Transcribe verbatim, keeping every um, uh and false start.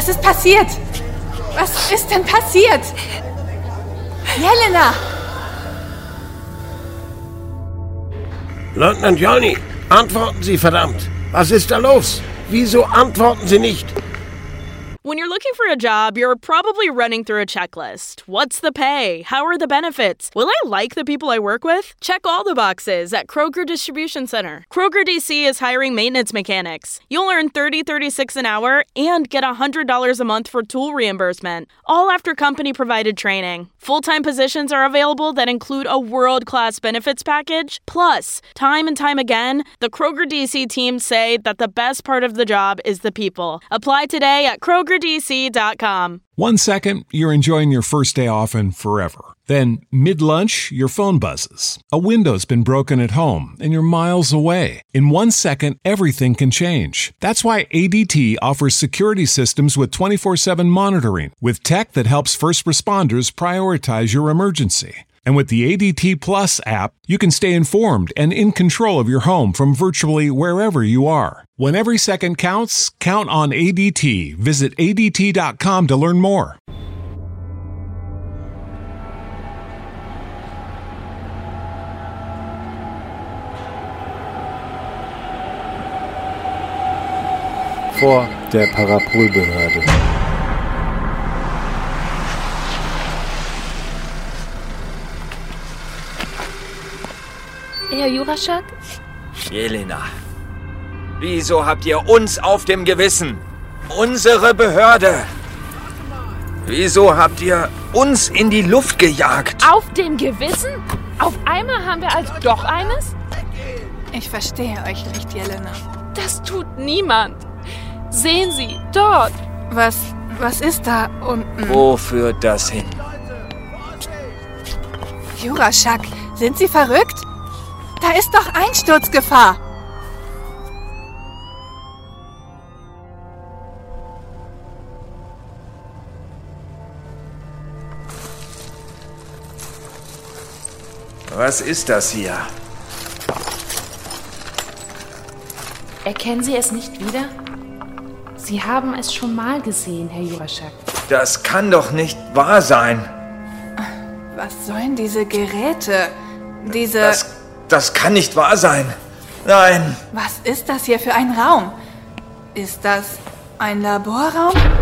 Was ist passiert? Was ist denn passiert? Jelena! Leutnant Johnny, antworten Sie, verdammt! Was ist da los? Wieso antworten Sie nicht? When you're looking for a job, you're probably running through a checklist. What's the pay? How are the benefits? Will I like the people I work with? Check all the boxes at Kroger Distribution Center. Kroger D C is hiring maintenance mechanics. You'll earn thirty dollars and thirty-six cents an hour and get one hundred dollars a month for tool reimbursement, all after company-provided training. Full-time positions are available that include a world-class benefits package. Plus, time and time again, the Kroger D C team say that the best part of the job is the people. Apply today at Kroger D C dot com. One second, you're enjoying your first day off and forever. Then, mid-lunch, your phone buzzes. A window's been broken at home and you're miles away. In one second, everything can change. That's why A D T offers security systems with twenty-four seven monitoring, with tech that helps first responders prioritize your emergency. And with the A D T Plus app, you can stay informed and in control of your home from virtually wherever you are. When every second counts, count on A D T. Visit A D T dot com to learn more. Vor der Parapolbehörde. Herr Juraschak? Jelena, wieso habt ihr uns auf dem Gewissen? Unsere Behörde! Wieso habt ihr uns in die Luft gejagt? Auf dem Gewissen? Auf einmal haben wir also doch eines? Ich verstehe euch nicht, Jelena. Das tut niemand. Sehen Sie, dort. Was, was ist da unten? Wo führt das hin? Juraschak, sind Sie verrückt? Da ist doch Einsturzgefahr. Was ist das hier? Erkennen Sie es nicht wieder? Sie haben es schon mal gesehen, Herr Juraschak. Das kann doch nicht wahr sein. Was sollen diese Geräte? Diese... Das, das kann nicht wahr sein. Nein. Was ist das hier für ein Raum? Ist das ein Laborraum?